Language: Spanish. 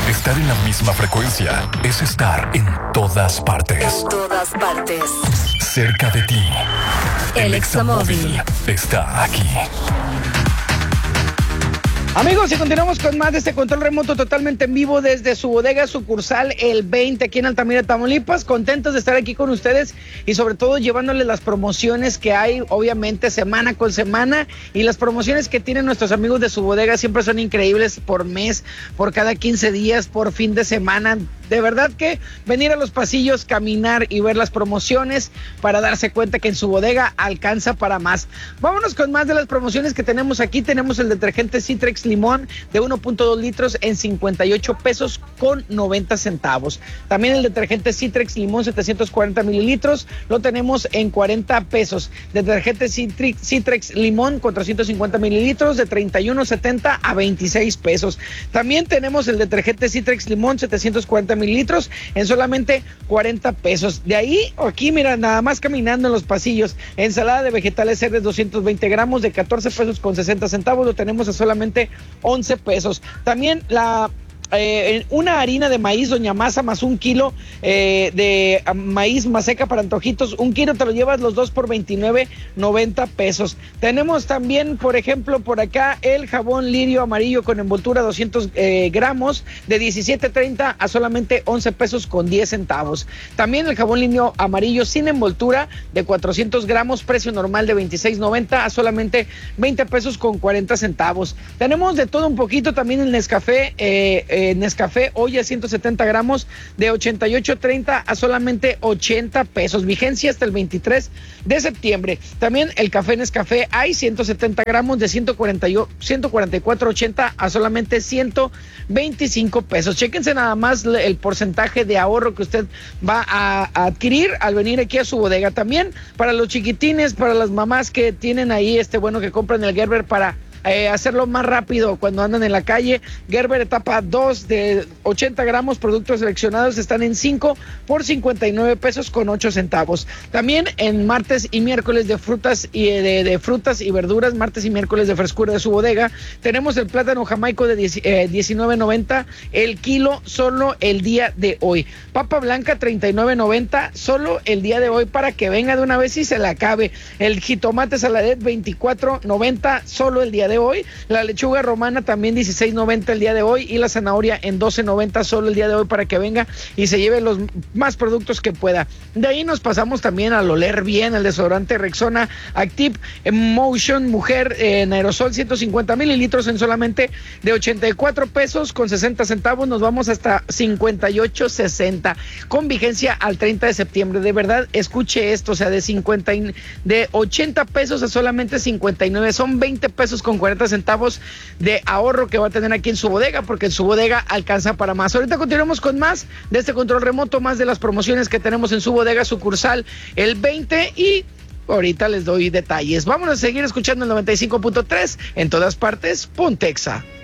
Estar en la misma frecuencia es estar en todas partes. En todas partes. Cerca de ti. El Examóvil está aquí. Amigos, y continuamos con más de este control remoto totalmente en vivo desde su bodega sucursal El 20 aquí en Altamira, Tamaulipas. Contentos de estar aquí con ustedes y sobre todo llevándoles las promociones que hay, obviamente, semana con semana. Y las promociones que tienen nuestros amigos de su bodega siempre son increíbles por mes, por cada 15 días, por fin de semana. De verdad que venir a los pasillos, caminar y ver las promociones para darse cuenta que en su bodega alcanza para más. Vámonos con más de las promociones que tenemos aquí. Tenemos el detergente Citrex Limón de 1.2 litros en 58 pesos con 90 centavos. También el detergente Citrex Limón 740 mililitros lo tenemos en 40 pesos. Detergente Citrex Limón 450 mililitros de 31.70 a 26 pesos. También tenemos el detergente Citrex Limón 740 mililitros en solamente 40 pesos. De ahí, aquí mira, nada más caminando en los pasillos, ensalada de vegetales verdes 220 gramos de 14 pesos con 60 centavos, lo tenemos a solamente 11 pesos. También una harina de maíz Doña Masa más 1 kilo de maíz maseca para antojitos, 1 kilo te lo llevas los dos por 29.90 pesos. Tenemos también, por ejemplo, por acá el jabón Lirio amarillo con envoltura 200 gramos de 17.30 a solamente 11 pesos con 10 centavos. También el jabón Lirio amarillo sin envoltura de 400 gramos, precio normal de 26.90 a solamente 20 pesos con 40 centavos. Tenemos de todo un poquito, también el Nescafé Nescafé hoy a 170 gramos de 88.30 a solamente 80 pesos. Vigencia hasta el 23 de septiembre. También el café Nescafé hay 170 gramos de 144.80 a solamente 125 pesos. Chéquense nada más el porcentaje de ahorro que usted va a adquirir al venir aquí a su bodega. También para los chiquitines, para las mamás que tienen ahí que compran el Gerber para hacerlo más rápido cuando andan en la calle. Gerber etapa 2 de 80 gramos, productos seleccionados están en 5 por 59 pesos con 8 centavos. También en martes y miércoles de frutas y de frutas y verduras, martes y miércoles de frescura de su bodega, tenemos el plátano jamaico de 19.90 el kilo solo el día de hoy. Papa blanca 39.90 solo el día de hoy para que venga de una vez y se la acabe. El jitomate saladet 24.90 solo el día de hoy. La lechuga romana también 16.90 el día de hoy y la zanahoria en 12.90 solo el día de hoy para que venga y se lleve los más productos que pueda. De ahí nos pasamos también al oler bien, el desodorante Rexona Active Motion Mujer en aerosol 150 mililitros en solamente de 84 pesos con 60 centavos. Nos vamos hasta 58.60 con vigencia al 30 de septiembre. De verdad, escuche esto, o sea, de 80 pesos a solamente 59, son 20 pesos con 40 centavos de ahorro que va a tener aquí en su bodega, porque en su bodega alcanza para más. Ahorita continuamos con más de este control remoto, más de las promociones que tenemos en su bodega sucursal El 20 y ahorita les doy detalles. Vamos a seguir escuchando el 95.3 en todas partes, Pontexa.